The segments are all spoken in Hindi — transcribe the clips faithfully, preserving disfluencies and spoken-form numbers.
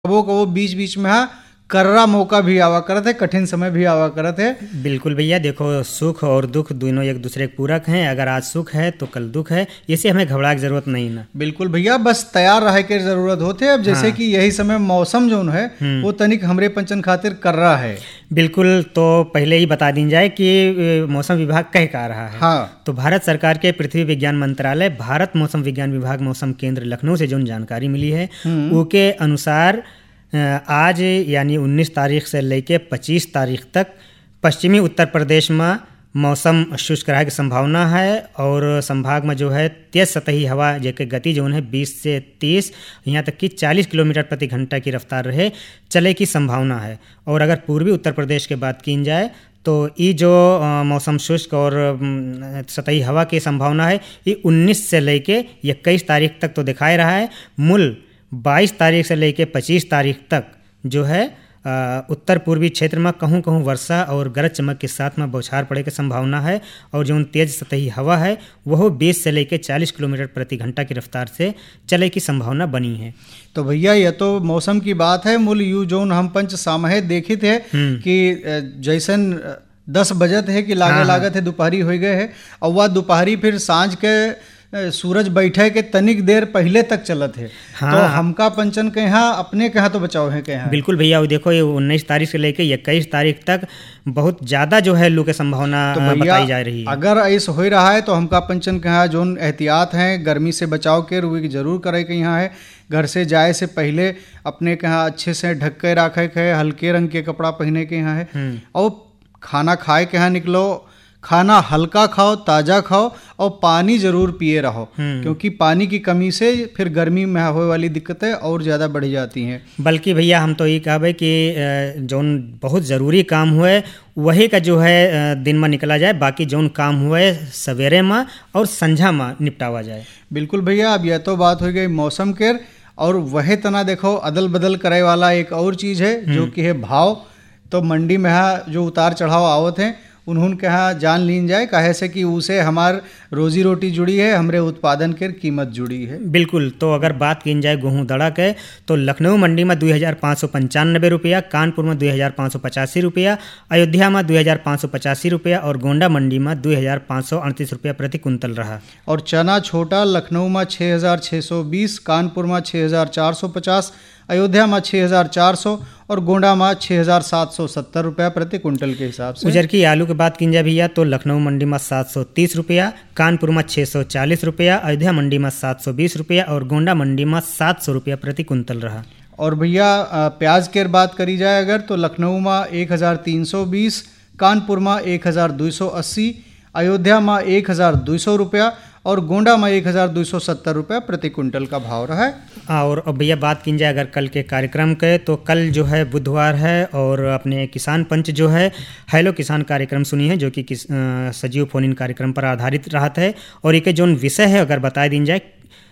कबो कबो बीच बीच में हा कर्रा मौका भी आवा करत है, कठिन समय भी आवा करत है। बिल्कुल भैया, देखो सुख और दुख दोनों एक दूसरे के पूरक हैं। अगर आज सुख है तो कल दुख है, इसे हमें घबराने की जरूरत नहीं ना। बिल्कुल भैया, बस तैयार रहे के जरूरत होते है। अब जैसे हाँ। कि यही समय मौसम जो है वो तनिक हमरे पंचन खातिर कर्रा है। बिल्कुल, तो पहले ही बता दी जाए कि मौसम विभाग कह का रहा है। हाँ। तो भारत सरकार के पृथ्वी विज्ञान मंत्रालय भारत मौसम विज्ञान विभाग मौसम केंद्र लखनऊ से जो जानकारी मिली है उसके अनुसार आज यानी उन्नीस तारीख से लेके पच्चीस तारीख तक पश्चिमी उत्तर प्रदेश में मौसम शुष्क रहे की संभावना है। और संभाग में जो है तेज सतही हवा जेके गति जो है बीस से तीस यहाँ तक कि चालीस किलोमीटर प्रति घंटा की रफ्तार रहे चले की संभावना है। और अगर पूर्वी उत्तर प्रदेश के बात की जाए तो ये जो मौसम शुष्क और सतही हवा की संभावना है ये उन्नीस से लेके इक्कीस तारीख तक तो दिखाई रहा है। मूल बाईस तारीख से लेके पच्चीस तारीख तक जो है आ, उत्तर पूर्वी क्षेत्र में कहूँ कहूँ वर्षा और गरज चमक के साथ में बौछार पड़े की संभावना है। और जो तेज सतही हवा है वह बीस से लेकर चालीस किलोमीटर प्रति घंटा की रफ्तार से चले की संभावना बनी है। तो भैया यह तो मौसम की बात है। मूल यू जोन हम पंच सामहे देखे थे कि जैसन दस बजत है कि लागे हाँ, लागत है दोपहरी हो गए है और वह दोपहरी फिर सांझ के सूरज बैठे के तनिक देर पहले तक चलत है। हाँ। तो हमका पंचन के यहाँ अपने के यहाँ तो बचाव है के यहाँ। बिल्कुल भैया, वो देखो ये उन्नीस तारीख से लेके इक्कीस तारीख तक बहुत ज़्यादा जो है लू की संभावना तो बताई जा रही है। अगर ऐसा हो रहा है तो हमका पंचन के यहाँ जो एहतियात हैं गर्मी से बचाव के रुई जरूर करे के यहाँ है। घर से जाए से पहले अपने के यहाँ अच्छे से ढक के रखे के है, हल्के रंग के कपड़ा पहने के यहाँ है। और खाना खाए के यहाँ निकलो, खाना हल्का खाओ, ताज़ा खाओ और पानी जरूर पिए रहो, क्योंकि पानी की कमी से फिर गर्मी में होने वाली दिक्कतें और ज़्यादा बढ़ जाती हैं। बल्कि भैया हम तो ये कहबे कि जौन बहुत ज़रूरी काम हुए वही का जो है दिन में निकला जाए, बाकी जौन काम हुए सवेरे में और संझा में निपटावा जाए। बिल्कुल भैया, अब यह तो बात हो गई मौसम के। और वह तना देखो अदल बदल करे वाला एक और चीज़ है जो कि है भाव। तो मंडी में यहाँ जो उतार चढ़ाव आवत हैं उन्होंने कहा जान लीन जाए, काहे से कि उसे हमार रोजी रोटी जुड़ी है, हमरे उत्पादन के कीमत जुड़ी है। बिल्कुल, तो अगर बात की जाए गेहूँ दड़ा के तो लखनऊ मंडी में दो हज़ार पाँच सौ पंचानबे रुपया, कानपुर में दो हज़ार पाँच सौ पचासी रुपया, अयोध्या में दो हज़ार पाँच सौ पचासी रुपया और गोंडा मंडी में दो हज़ार पाँच सौ अड़तीस रुपया प्रति कुंतल रहा। और चना छोटा लखनऊ में छः हज़ार छः सौ बीस, कानपुर में छः हज़ार चार सौ पचास, अयोध्या में छः हज़ार चार सौ और गोंडा में छः हज़ार सात सौ सत्तर रुपया प्रति कुंटल के हिसाब से। उजर की आलू की बात की जाए भैया तो लखनऊ मंडी में सात सौ तीस रुपया, कानपुर में छः सौ चालीस रुपया, अयोध्या मंडी में सात सौ बीस रुपया और गोंडा मंडी में सात सौ रुपया प्रति कुंतल रहा। और भैया प्याज की बात करी जाए अगर तो लखनऊ में एक हज़ार तीन सौ बीस, कानपुर में एक हज़ार दो सौ अस्सी, अयोध्या में एक हज़ार दो सौ रुपया और गोंडा में एक हज़ार दो सौ सत्तर रुपया प्रति कुंटल का भाव रहा है। और भैया बात की जाए अगर कल के कार्यक्रम के तो कल जो है बुधवार है और अपने किसान पंच जो है हेलो किसान कार्यक्रम सुनी है जो कि किस, आ, सजीव फोन इन कार्यक्रम पर आधारित रहता है। और एक जो विषय है अगर बता दी जाए,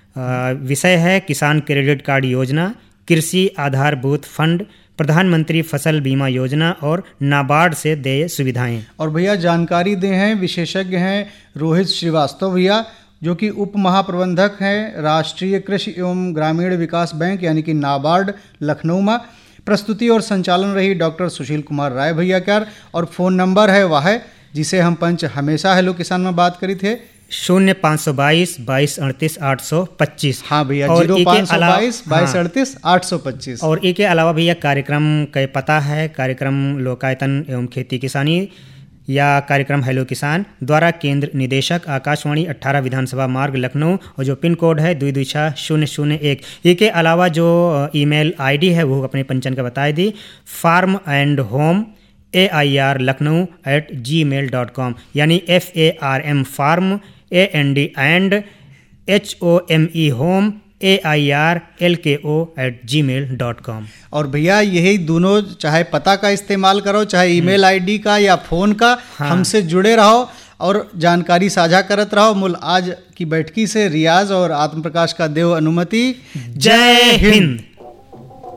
विषय है किसान क्रेडिट कार्ड योजना, कृषि आधारभूत फंड, प्रधानमंत्री फसल बीमा योजना और नाबार्ड से देय सुविधाएं। और भैया जानकारी दे हैं विशेषज्ञ हैं रोहित श्रीवास्तव भैया जो कि उप महाप्रबंधक हैं राष्ट्रीय कृषि एवं ग्रामीण विकास बैंक यानी कि नाबार्ड लखनऊ में। प्रस्तुति और संचालन रही डॉक्टर सुशील कुमार राय भैया कर। और फ़ोन नंबर है वह है जिसे हम पंच हमेशा हेलो किसान में बात करी थे, शून्य पाँच सौ बाईस बाईस अड़तीस आठ सौ पच्चीस। हाँ भैया, जीरो पाँच सौ बाईस बाईस अड़तीस आठ सौ पच्चीस। और एक के अलावा भैया कार्यक्रम का पता है कार्यक्रम लोकायतन एवं खेती किसानी या कार्यक्रम हेलो किसान द्वारा केंद्र निदेशक आकाशवाणी अट्ठारह विधानसभा मार्ग लखनऊ और जो पिन कोड है दो दो छः शून्य शून्य एक। इसके अलावा जो ईमेल आईडी है वो अपने पंचन का बताई दी, farm and home A I R Lucknow eight ji mail dot com यानी F A R M farm A N D and H O M E home A I R L के ओ एट जी मेल डॉट कॉम। और भैया यही दोनों चाहे पता का इस्तेमाल करो चाहे ईमेल आईडी का या फ़ोन का, हाँ। हमसे जुड़े रहो और जानकारी साझा करत रहो। मूल आज की बैठकी से रियाज और आत्म प्रकाश का देव अनुमति। जय हिंद।